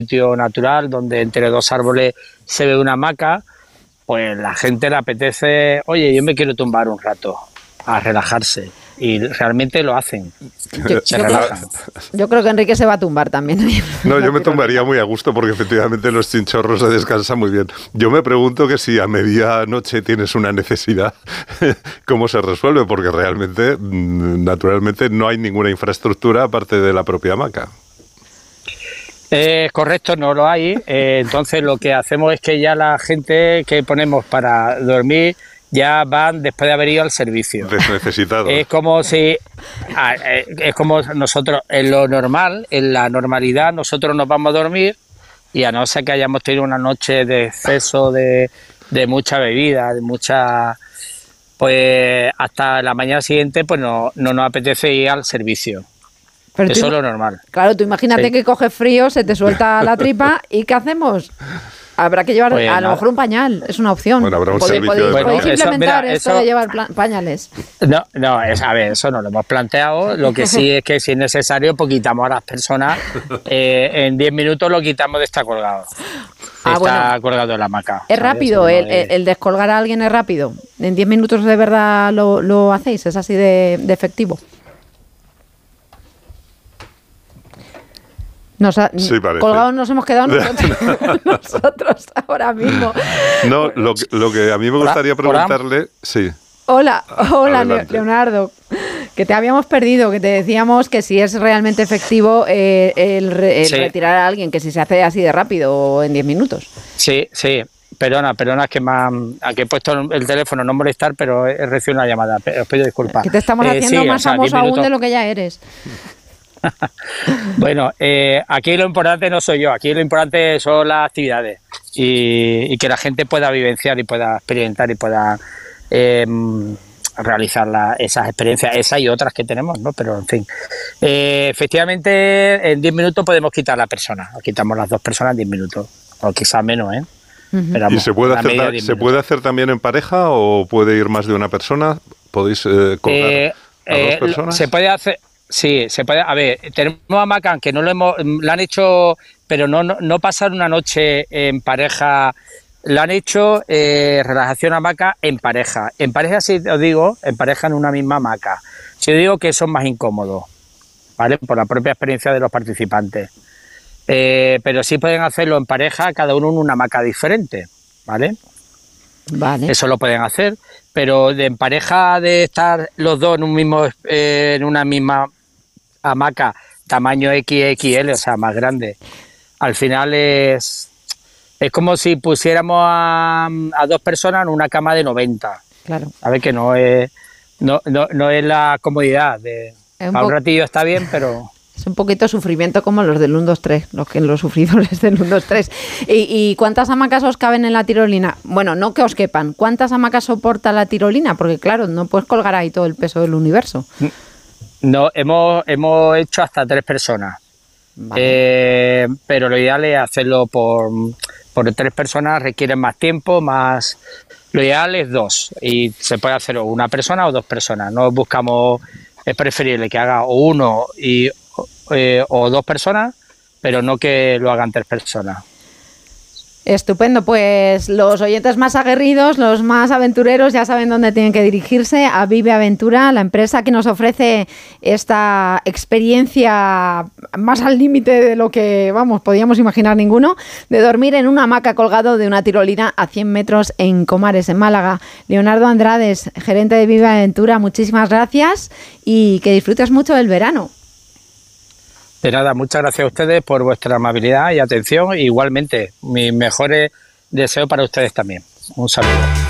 sitio natural donde entre dos árboles se ve una hamaca, pues la gente le apetece, oye, yo me quiero tumbar un rato a relajarse. Y realmente lo hacen. Se relajan. Yo creo que Enrique se va a tumbar también. No, yo me tumbaría muy a gusto porque efectivamente los chinchorros se descansan muy bien. Yo me pregunto que si a medianoche tienes una necesidad, ¿cómo se resuelve? Porque realmente, naturalmente, no hay ninguna infraestructura aparte de la propia hamaca. Correcto, no lo hay. Entonces lo que hacemos es que ya la gente que ponemos para dormir ya van después de haber ido al servicio. Desnecesitados. Es como nosotros, en lo normal, en la normalidad, nosotros nos vamos a dormir y a no ser que hayamos tenido una noche de exceso de mucha bebida, de mucha... Pues hasta la mañana siguiente pues no nos apetece ir al servicio. Pero eso es lo normal. Claro, tú imagínate que coges frío, se te suelta la tripa y ¿qué hacemos? Habrá que llevar a lo mejor un pañal, es una opción. Bueno, habrá un servicio de... ¿Podéis implementar esto de llevar pañales? No, a ver, eso no lo hemos planteado. Lo que sí es que si es necesario, pues quitamos a las personas. En 10 minutos lo quitamos de estar colgado. Está colgado en la hamaca. Es rápido, el descolgar a alguien es rápido. En 10 minutos de verdad lo hacéis, es así de efectivo. Colgados nos hemos quedado nosotros ahora mismo. No, lo que a mí me gustaría preguntarle... Sí. Hola, Leonardo, que te habíamos perdido, que te decíamos que si es realmente efectivo el retirar a alguien, que si se hace así de rápido o en 10 minutos. Sí. Perdona, es que he puesto el teléfono, no molestar, pero he recibido una llamada. Os pido disculpas. Que te estamos haciendo más famoso aún de lo que ya eres. Bueno, aquí lo importante no soy yo, aquí lo importante son las actividades y que la gente pueda vivenciar y pueda experimentar y pueda realizar esas experiencias, esas y otras que tenemos, ¿no? Pero en fin, efectivamente en 10 minutos podemos quitar a la persona, quitamos las dos personas en 10 minutos, o quizás menos, ¿eh? Pero vamos, ¿y se puede hacer también en pareja o puede ir más de una persona? ¿Podéis colgar a dos personas? Se puede hacer... Sí, se puede. A ver, tenemos hamacas que no lo han hecho, pero no pasar una noche en pareja. Lo han hecho relajación hamaca en pareja. En pareja, sí os digo, en pareja en una misma hamaca. Si os digo que son más incómodos, ¿vale? Por la propia experiencia de los participantes. Pero sí pueden hacerlo en pareja, cada uno en una hamaca diferente, ¿vale? Vale. Eso lo pueden hacer, pero en pareja de estar los dos en una misma hamaca tamaño XXL, o sea, más grande, al final es como si pusiéramos a dos personas en una cama de 90. Claro. A ver, que no es la comodidad para un ratillo está bien, pero... Es un poquito sufrimiento como los del 1, 2, 3, los sufridores del 1, 2, 3. ¿Y cuántas hamacas os caben en la tirolina? Bueno, no que os quepan. ¿Cuántas hamacas soporta la tirolina? Porque claro, no puedes colgar ahí todo el peso del universo. No, hemos hecho hasta 3 personas. Vale. Pero lo ideal es hacerlo por 3 personas, requiere más tiempo, más... Lo ideal es 2 y se puede hacer o una persona o 2 personas. No buscamos... Es preferible que haga o uno o 2 personas, pero no que lo hagan 3 personas. Estupendo, pues los oyentes más aguerridos, los más aventureros ya saben dónde tienen que dirigirse, a Vive Aventura, la empresa que nos ofrece esta experiencia más al límite de lo que, podíamos imaginar ninguno, de dormir en una hamaca colgado de una tirolina a 100 metros en Comares, en Málaga. Leonardo Andrades, gerente de Vive Aventura, muchísimas gracias y que disfrutes mucho del verano. De nada, muchas gracias a ustedes por vuestra amabilidad y atención. Igualmente, mis mejores deseos para ustedes también. Un saludo.